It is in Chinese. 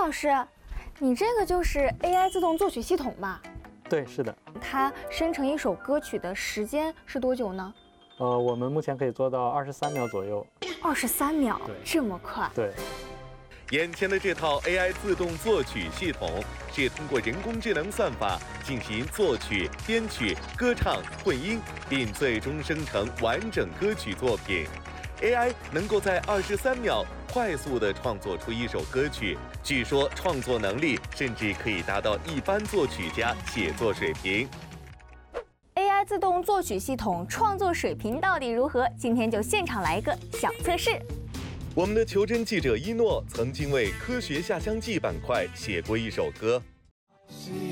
老师，你这个就是 AI 自动作曲系统吧？ 对，是的。 它生成一首歌曲的时间是多久呢？ 我们目前可以做到23秒左右。 23秒， 对， 这么快？ 对。 眼前的这套 AI 自动作曲系统是通过人工智能算法进行作曲、编曲、歌唱、混音，并最终生成完整歌曲作品。AI 能够在23秒快速地创作出一首歌曲，据说创作能力甚至可以达到一般作曲家写作水平。 AI 自动作曲系统创作水平到底如何？今天就现场来一个小测试。 我们的求真记者一诺曾经为《科学下乡记》板块写过一首歌。